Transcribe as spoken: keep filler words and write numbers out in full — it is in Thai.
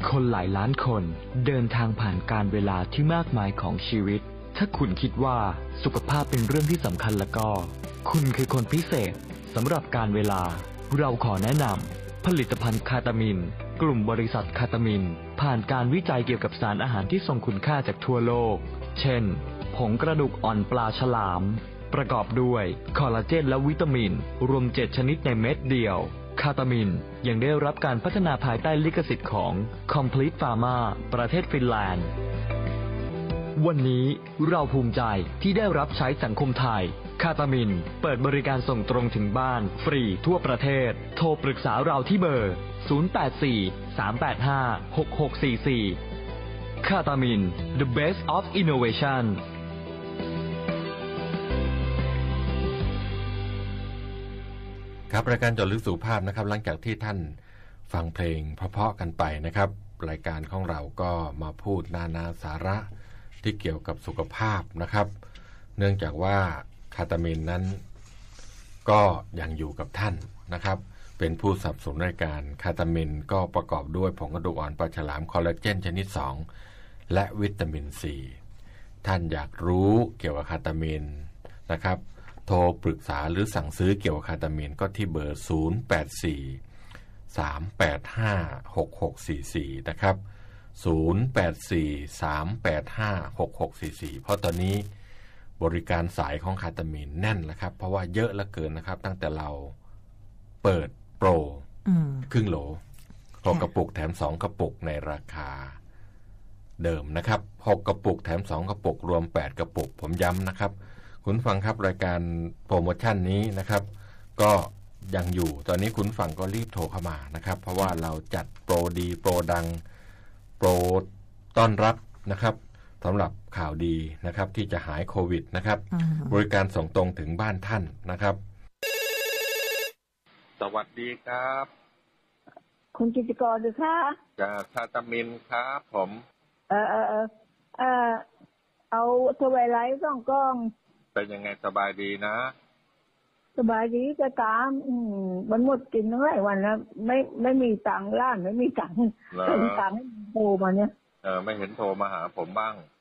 คนหลายล้านคนเดินทางผ่านการเวลาที่มากมายของชีวิตถ้าคุณคิดว่าสุขภาพเป็นเรื่องที่สำคัญแล้วก็คุณคือคนพิเศษสำหรับการเวลาเราขอแนะนำผลิตภัณฑ์คาตามินกลุ่มบริษัทคาตามินผ่านการวิจัยเกี่ยวกับสารอาหารที่ทรงคุณค่าจากทั่วโลกเช่นผงกระดูกอ่อนปลาฉลามประกอบด้วยคอลลาเจนและวิตามินรวมเจ็ดชนิดในเม็ดเดียวคาตามินยังได้รับการพัฒนาภายใต้ลิขสิทธิ์ของ Complete Pharma ประเทศฟินแลนด์วันนี้เราภูมิใจที่ได้รับใช้สังคมไทยคาตามินเปิดบริการส่งตรงถึงบ้านฟรีทั่วประเทศโทรปรึกษาเราที่เบอร์ศูนย์ แปด สี่ สาม แปด ห้า หก หก สี่ สี่คาตามิน The Best of Innovation ครับรายการเจาะลึกสุขภาพนะครับหลังจากที่ท่านฟังเพลงเพราะๆกันไปนะครับรายการของเราก็มาพูดนานาสาระที่เกี่ยวกับสุขภาพนะครับเนื่องจากว่าคาตามินนั้นก็ยังอยู่กับท่านนะครับเป็นผู้สนับสนุนรายการคาตามินก็ประกอบด้วยผงกระดูกอ่อนปลาฉลามคอลลาเจนชนิดสองและวิตามินซีท่านอยากรู้เกี่ยวกับคาตามินนะครับโทรปรึกษาหรือสั่งซื้อเกี่ยวกับคาตามินก็ที่เบอร์ศูนย์ แปด สี่ สาม แปด ห้า หก หก สี่ สี่นะครับศูนย์ แปด สี่ สาม แปด ห้า หก หก สี่ สี่เพราะตอนนี้บริการสายของคาตามินแน่นแล้วครับเพราะว่าเยอะเหลือเกินนะครับตั้งแต่เราเปิดโปรครึ่งโหลหกกระปุกแถมสองกระปุกในราคาเดิมนะครับหกกระปุกแถมสองกระปุกรวมแปดกระปุกผมย้ำนะครับคุณฟังครับรายการโปรโมชั่นนี้นะครับก็ยังอยู่ตอนนี้คุณฟังก็รีบโทรเข้ามานะครับเพราะว่าเราจัดโปรดีโปรดังโปรต้อนรับนะครับสำหรับข่าวดีนะครับที่จะหายโควิดนะครับบริการส่งตรงถึงบ้านท่านนะครับสวัสดีครับคุณกิจกรหรือคะจากคาตามินครับผมเออเออเออเออเอาสวายไลท์สองกล่องเป็นยังไงสบายดีนะสบายดีก็ตามอืมมันหมดกินทั้งหลายวันแล้วไม่ไม่มีตังค์ล้านไม่มีตังค์ถึงตังค์โทรมาเนี่ยเออไม่เห็นโทรมาหาผมบ้าง